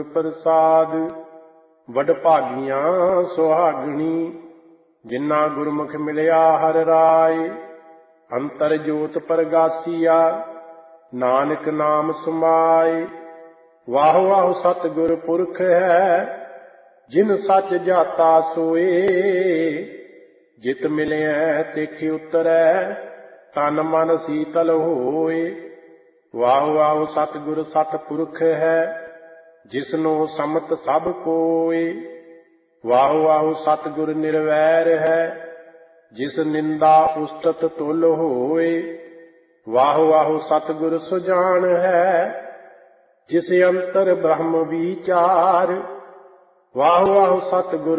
ਪ੍ਰਸਾਦ ਵਡ ਭਾਗੀਆਂ ਸੁਹਾਗਣੀ, ਜਿਨ੍ਹਾਂ ਗੁਰਮੁਖ ਮਿਲਿਆ ਹਰ ਰਾਏ। ਅੰਤਰ ਜੋਤ ਪ੍ਰਗਾਸੀਆ, ਨਾਨਕ ਨਾਮ ਸਮਾਏ। ਵਾਹ ਵਾਹ ਸਤਿਗੁਰ ਪੁਰਖ ਹੈ, ਜਿਨ ਸੱਚ ਜਾਤਾ ਸੋਏ। ਜਿਤ ਮਿਲਿਆ ਤਿਖ ਉਤਰੈ, ਤਨ ਮਨ ਸੀਤਲ ਹੋਏ। ਵਾਹ ਵਾਹ ਸਤਿਗੁਰ ਸਤਿਪੁਰਖ ਹੈ, ਜਿਸਨੂੰ ਸਮਤ ਸਭ ਕੋਏ। ਵਾਹ ਵਾਹ ਸਤਿਗੁਰ ਨਿਰਵੈਰ ਹੈ, ਜਿਸ ਨਿੰਦਾ ਉਸਤਤ ਤੁਲ ਹੋਏ। ਵਾਹ ਵਾਹ ਸਤਿਗੁਰ ਸੁਜਾਨ ਹੈ, ਜਿਸ ਅੰਤਰ ਬ੍ਰਹਮ ਵਿਚਾਰ। ਵਾਹ ਵਾਹ ਸਤਿਗੁਰ